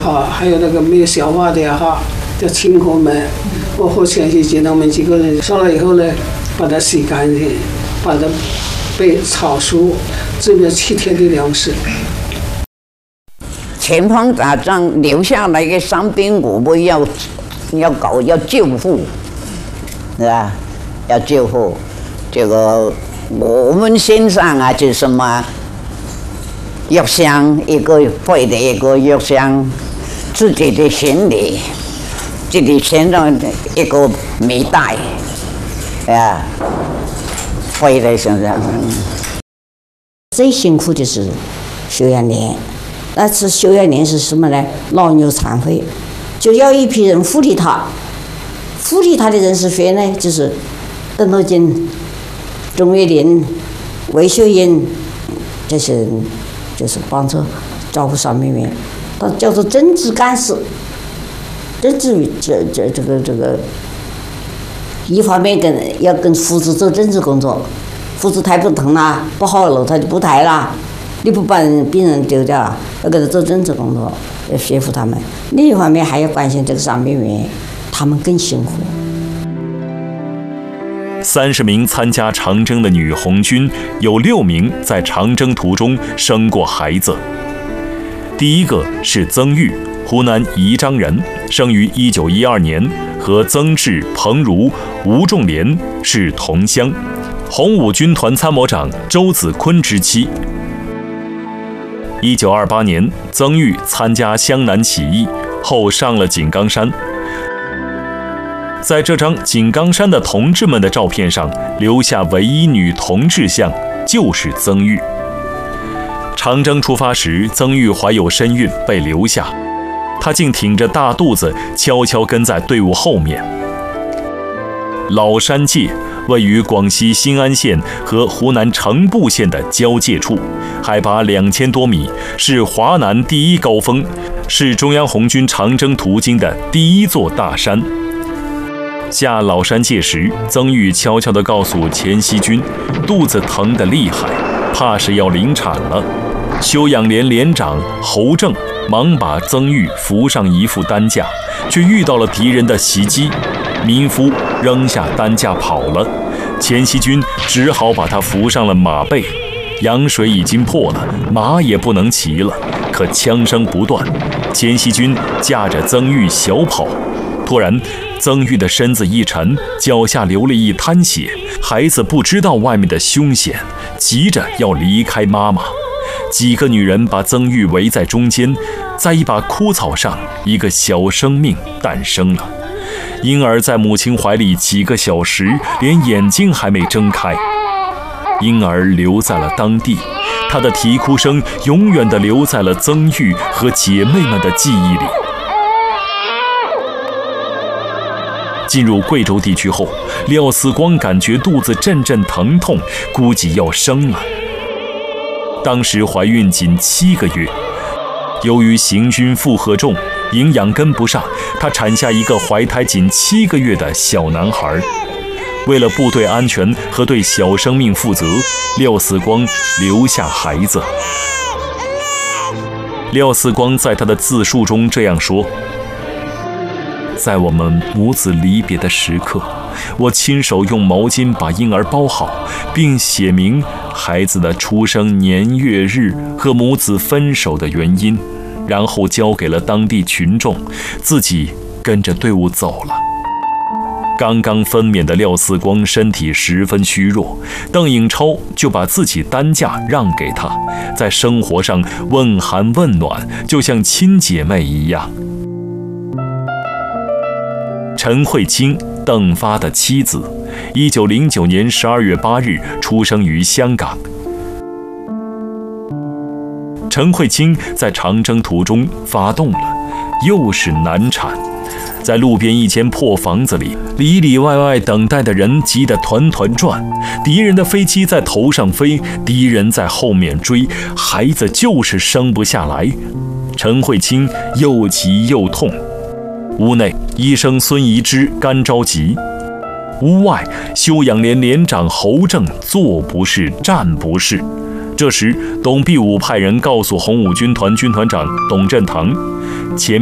好，还有那个没有消化的哈，叫清河门。我和钱希金他们几个人烧了以后呢，把它洗干净，把它被炒熟，这边7天的粮食。 前方打仗留下来的伤兵，我们要救护，是吧？要救护。这个我们身上啊，就什么药箱，一个废的一个药箱，自己的行李，自己身上一个没带，啊，废的身上。 最辛苦的是休养年。那次休养年是什么呢？老幼残废，就要一批人护理他。护理他的人是谁呢？就是邓乐金、钟岳林、韦秀英这些人，就是帮着照顾伤病员。他叫做政治干事，政治这个，一方面要跟胡子做政治工作，胡子抬不疼啦，不好了他就不抬啦。你不把病人丢掉，要给他做政治工作，要说服他们。另一方面还要关心这个伤病员，他们更辛苦。 30名参加长征的女红军，有6名在长征途中生过孩子。第一个是曾玉，湖南宜章人，生于1912年，和曾志、彭如、吴仲廉是同乡，红五军团参谋长周子坤之妻。1928年，曾玉参加湘南起义后上了井冈山。在这张井冈山的同志们的照片上，留下唯一女同志像，就是曾玉。长征出发时，曾玉怀有身孕，被留下，她竟挺着大肚子，悄悄跟在队伍后面。老山界位于广西新安县和湖南成步县的交界处，海拔2000多米，是华南第一高峰，是中央红军长征途经的第一座大山。下老山界时，曾玉悄悄地告诉钱锡军，肚子疼得厉害，怕是要临产了。休养连连长侯正忙把曾玉扶上一副担架，却遇到了敌人的袭击，民夫扔下担架跑了，钱锡军只好把他扶上了马背。羊水已经破了，马也不能骑了，可枪声不断，钱锡军驾着曾玉小跑。突然，曾玉的身子一沉，脚下流了一滩血，孩子不知道外面的凶险，急着要离开妈妈。几个女人把曾玉围在中间，在一把枯草上，一个小生命诞生了。婴儿在母亲怀里几个小时，连眼睛还没睁开。婴儿留在了当地，他的啼哭声永远地留在了曾玉和姐妹们的记忆里。进入贵州地区后，廖四光感觉肚子阵阵疼痛，估计要生了。当时怀孕仅7个月，由于行军负荷重，营养跟不上，她产下一个怀胎仅7个月的小男孩。为了部队安全和对小生命负责，廖四光留下孩子。廖四光在他的自述中这样说：在我们母子离别的时刻，我亲手用毛巾把婴儿包好，并写明孩子的出生年月日和母子分手的原因，然后交给了当地群众，自己跟着队伍走了。刚刚分娩的廖四光身体十分虚弱，邓颖超就把自己担架让给他，在生活上问寒问暖，就像亲姐妹一样。陈慧清，邓发的妻子，1909年12月8日出生于香港。陈慧清在长征途中发动了，又是难产。在路边一间破房子里，里里外外等待的人急得团团转，敌人的飞机在头上飞，敌人在后面追，孩子就是生不下来。陈慧清又急又痛。屋内，医生孙怡之干着急。 屋外，休养连连长侯正坐不是，站不是。这时，董必武派人告诉红五军团军团长董振腾，前